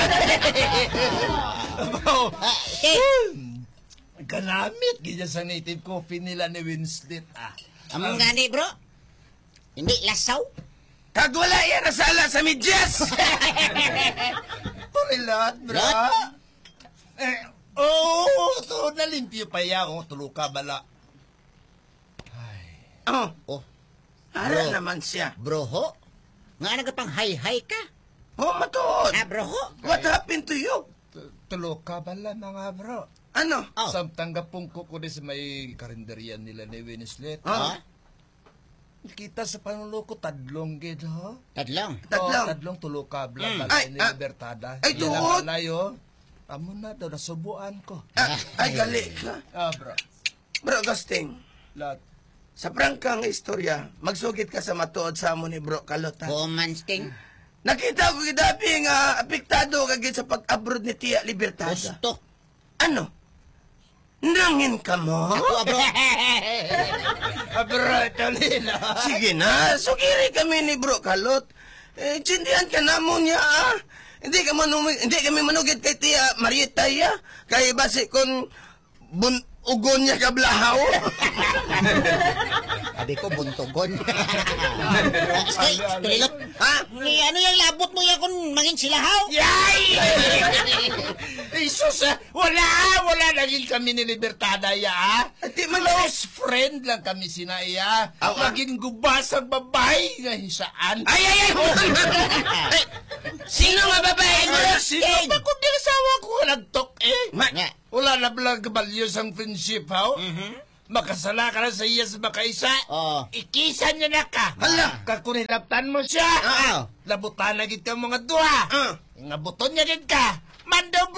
Ganamit ganyan sa native coffee nila ni Winslet, Among gani, bro. Hindi lasaw. Kag wala yan nasala sa medyas. Purilat, bro. To nalimpyo pa ya, tulo ka bala. Ara naman siya. Bro, ho? Nga nagapang hay-hay ka? Matuod. Bro, ho? What happened to you? Tulo ka bala, mga bro. Ano? Samtang gapong ko sa may karinderian nila ni Winslet. Kita sa panuloko, tadlong gid, ho? Tadlong? Tadlong tulo ka bala ni Libertada. Ay, tuod. Amo na daw, nasubuan ko. Ay, gali ka. Bro. Bro, Gasting. Lat. Sa prangkang istorya, magsugit ka sa matuod sa amo ni Bro Kalot, ha? Sting. Nakita ko gidapi nga apektado kagid sa pag-abroad ni Tia Libertada. Gusto. Ano? Nangin ka mo? Ako, bro. Bro, talina. Sige na, sugiri kami ni Bro Kalot. Tsindihan ka namon niya, Hindi kami manugit kay Tia Marieta, ya. Kay basi kon ugon niya kablahaw. Sabi ko, buntogon. Tulilot. Ano yung labot mo yan kung mangin silahaw? Yay! Isus, wala naging kami ni Libertada, ya. Close friend lang kami sinaya. Maging gubas ang babae nga hisaan. Ay! Sino nga babae? Sino ba kung di asawa ko nagtok, Nga. Wala na blang kabalyos ang friendship, ha? Makasala ka na sa iya sa makaisa. Ikisan niya na ka. Hala! Kakunilaptan mo siya. Labutan na gid ka mga duha. Nga buton niya gid ka. Mandaw